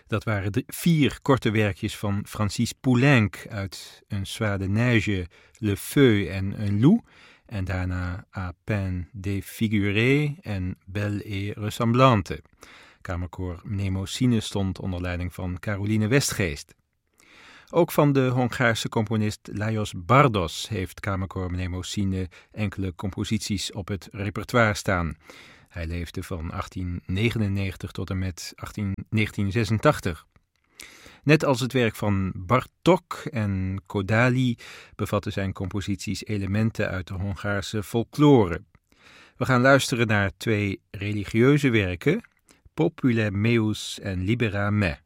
Dat waren 4 korte werkjes van Francis Poulenc uit Un soir de neige, Le Feu en Un loup. En daarna À peine défiguré en Belle et ressemblante. Kamerkoor Mnemosyne stond onder leiding van Caroline Westgeest. Ook van de Hongaarse componist Lajos Bardos heeft Kamerkoor Mnemosyne enkele composities op het repertoire staan. Hij leefde van 1899 tot en met 1986. Net als het werk van Bartók en Kodály bevatten zijn composities elementen uit de Hongaarse folklore. We gaan luisteren naar 2 religieuze werken, Popule meus en Libera me.